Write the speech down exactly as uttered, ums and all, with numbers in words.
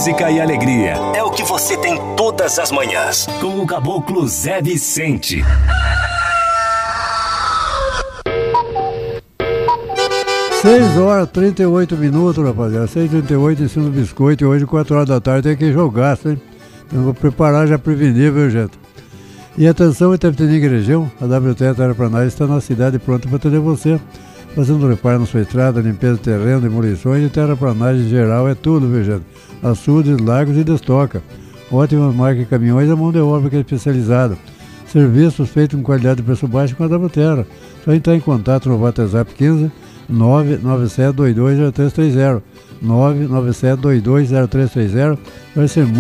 música e alegria. É o que você tem todas as manhãs. Com o Caboclo Zé Vicente. seis horas e trinta e oito minutos, rapaziada. seis e trinta e oito em cima do biscoito. E hoje, quatro horas da tarde, tem que jogar, hein? Então, vou preparar já prevenir, viu, gente? E atenção, Itapetininga região, a W T Terraplanagem está na cidade pronta para atender você. Fazendo reparo na sua estrada, limpeza de terreno, demolições e terraplanagem geral é tudo, viu, gente? Açudes, lagos e destoca. Ótimas marcas de caminhões e a mão de obra que é especializada. Serviços feitos com qualidade e preço baixo com a W Terra. Só entrar em contato no WhatsApp quinze nove nove sete dois dois zero três três zero. nove nove sete dois dois zero três três zero. Vai ser muito